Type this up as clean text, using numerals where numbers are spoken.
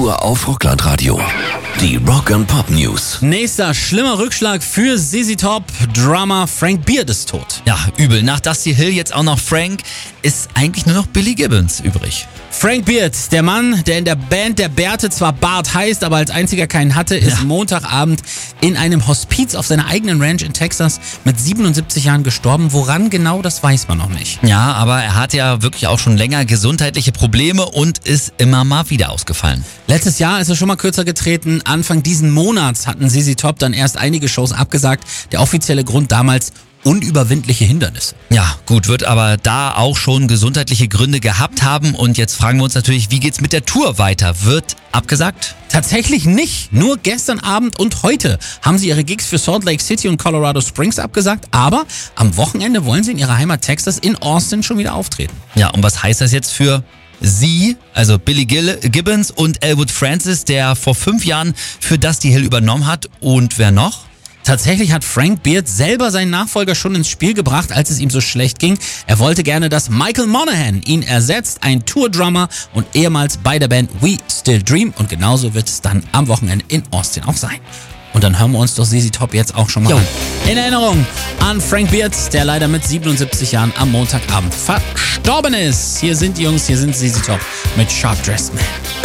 Nur auf Rockland-Radio. Die Rock and Pop News. Nächster schlimmer Rückschlag für ZZ Top. Drummer Frank Beard ist tot. Ja, übel. Nach Dusty Hill jetzt auch noch Frank, ist eigentlich nur noch Billy Gibbons übrig. Frank Beard, der Mann, der in der Band der Bärte zwar Bart heißt, aber als einziger keinen hatte, ist Montagabend in einem Hospiz auf seiner eigenen Ranch in Texas mit 77 Jahren gestorben. Woran genau, das weiß man noch nicht. Ja, aber er hat ja wirklich auch schon länger gesundheitliche Probleme und ist immer mal wieder ausgefallen. Letztes Jahr ist er schon mal kürzer getreten. Anfang diesen Monats hatten ZZ Top dann erst einige Shows abgesagt. Der offizielle Grund damals: unüberwindliche Hindernisse. Ja, gut, wird aber da auch schon gesundheitliche Gründe gehabt haben. Und jetzt fragen wir uns natürlich, wie geht's mit der Tour weiter? Wird abgesagt? Tatsächlich nicht. Nur gestern Abend und heute haben sie ihre Gigs für Salt Lake City und Colorado Springs abgesagt. Aber am Wochenende wollen sie in ihrer Heimat Texas in Austin schon wieder auftreten. Ja, und was heißt das jetzt für sie, also Billy Gibbons und Elwood Francis, der vor 5 Jahren für Dusty Hill übernommen hat? Und wer noch? Tatsächlich hat Frank Beard selber seinen Nachfolger schon ins Spiel gebracht, als es ihm so schlecht ging. Er wollte gerne, dass Michael Monaghan ihn ersetzt, ein Tour-Drummer und ehemals bei der Band We Still Dream. Und genauso wird es dann am Wochenende in Austin auch sein. Und dann hören wir uns doch ZZ Top jetzt auch schon mal an. In Erinnerung an Frank Beard, der leider mit 77 Jahren am Montagabend verstorben ist. Hier sind die Jungs, hier sind ZZ Top mit Sharp Dressed Man.